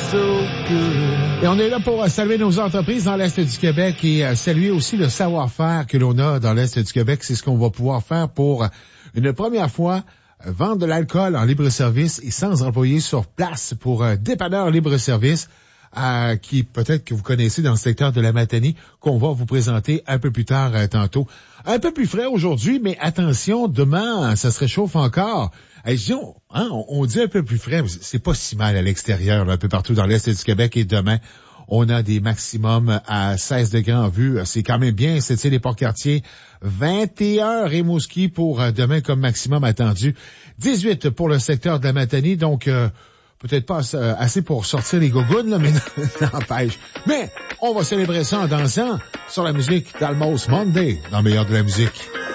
so good. Et on est là pour saluer nos entreprises dans l'Est du Québec et saluer aussi le savoir-faire que l'on a dans l'Est du Québec. C'est ce qu'on va pouvoir faire pour une première fois. Vendre de l'alcool en libre-service et sans employés sur place pour dépanneur libre-service qui peut-être que vous connaissez dans le secteur de la Matanie, qu'on va vous présenter un peu plus tard tantôt. Un peu plus frais aujourd'hui, mais attention, demain, ça se réchauffe encore. On dit un peu plus frais, mais c'est pas si mal à l'extérieur, là, un peu partout dans l'Est du Québec. Et demain, on a des maximums à 16 degrés en vue. C'est quand même bien. C'est les Port-Cartier. 21 Rimouski pour demain comme maximum attendu. 18 pour le secteur de la Matanie. Donc, peut-être pas assez pour sortir les gougounes, là, mais n'empêche. Mais on va célébrer ça en dansant sur la musique d'Almost Monday dans le meilleur de la musique.